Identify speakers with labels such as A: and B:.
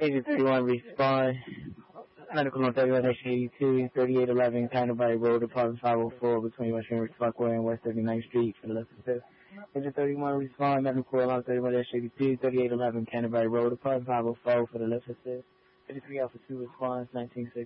A: Agent 31 respond. Medical on 31-82, 3811 Canterbury Road, Apartment 504, between West Greenwich Parkway and West 39th Street for the left assist. Agent 31 respond. Medical on 31-82, 3811 Canterbury Road, Apartment 504 for the left assist. 53 Alpha 2 response, 1960.